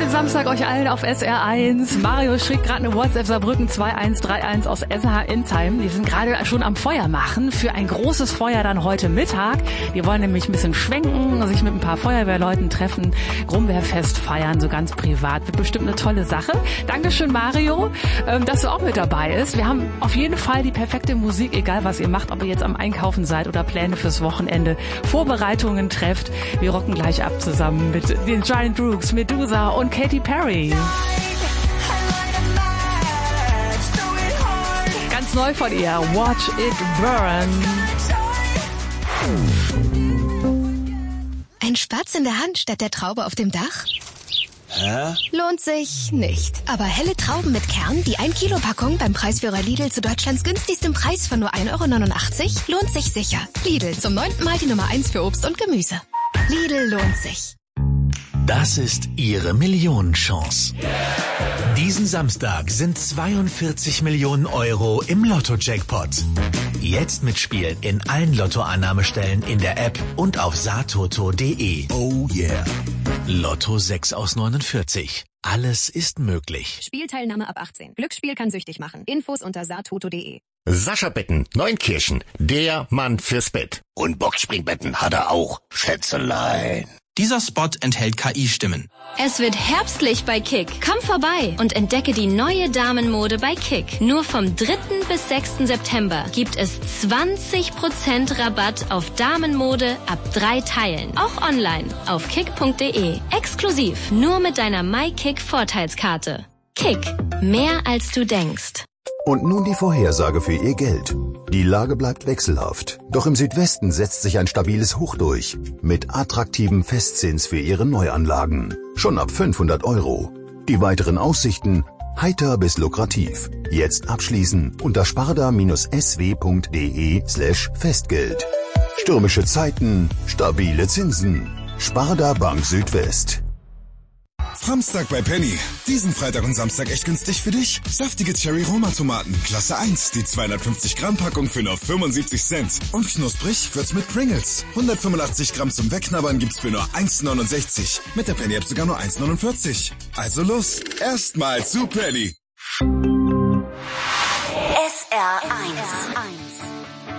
Schönen Samstag euch allen auf SR1. Mario schrieb gerade eine WhatsApp Saarbrücken 2131 aus SH Insheim. Die sind gerade schon am Feuer machen für ein großes Feuer dann heute Mittag. Die wollen nämlich ein bisschen schwenken, sich mit ein paar Feuerwehrleuten treffen, Grumbeerfest feiern, so ganz privat. Wird bestimmt eine tolle Sache. Dankeschön Mario, dass du auch mit dabei bist. Wir haben auf jeden Fall die perfekte Musik, egal was ihr macht, ob ihr jetzt am Einkaufen seid oder Pläne fürs Wochenende, Vorbereitungen trefft. Wir rocken gleich ab zusammen mit den Giant Rooks, Medusa und Katy Perry. Ganz neu von ihr, Watch It Burn. Ein Spatz in der Hand statt der Traube auf dem Dach? Hä? Lohnt sich nicht. Aber helle Trauben mit Kern, die 1 Kilo Packung beim Preisführer Lidl zu Deutschlands günstigstem Preis von nur 1,89 € lohnt sich sicher. Lidl, zum 9. Mal die Nummer 1 für Obst und Gemüse. Lidl lohnt sich. Das ist Ihre Millionenchance. Diesen Samstag sind 42 Millionen Euro im Lotto-Jackpot. Jetzt mitspielen in allen Lottoannahmestellen in der App und auf saatoto.de. Oh yeah. Lotto 6 aus 49. Alles ist möglich. Spielteilnahme ab 18. Glücksspiel kann süchtig machen. Infos unter saatoto.de. Sascha Betten, Neunkirchen, der Mann fürs Bett. Und Boxspringbetten hat er auch, Schätzelein. Dieser Spot enthält KI-Stimmen. Es wird herbstlich bei Kick. Komm vorbei und entdecke die neue Damenmode bei Kick. Nur vom 3. bis 6. September gibt es 20% Rabatt auf Damenmode ab 3 Teilen. Auch online auf kick.de. Exklusiv nur mit deiner MyKick-Vorteilskarte. Kick. Mehr als du denkst. Und nun die Vorhersage für Ihr Geld. Die Lage bleibt wechselhaft. Doch im Südwesten setzt sich ein stabiles Hoch durch. Mit attraktivem Festzins für Ihre Neuanlagen. Schon ab 500 €. Die weiteren Aussichten heiter bis lukrativ. Jetzt abschließen unter sparda-sw.de/Festgeld. Stürmische Zeiten, stabile Zinsen. Sparda Bank Südwest. Samstag bei Penny. Diesen Freitag und Samstag echt günstig für dich. Saftige Cherry-Roma-Tomaten, Klasse 1, die 250 Gramm Packung für nur 75 Cent. Und knusprig wird's mit Pringles. 185 Gramm zum Wegknabbern gibt's für nur 1,69. Mit der Penny-App sogar nur 1,49. Also los, erstmal zu Penny.